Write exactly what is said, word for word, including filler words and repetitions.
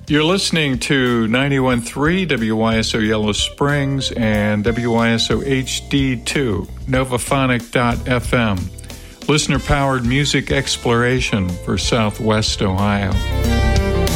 You're listening to ninety-one point three W Y S O Yellow Springs and W Y S O H D two, Novaphonic dot F M. Listener-powered music exploration for Southwest Ohio.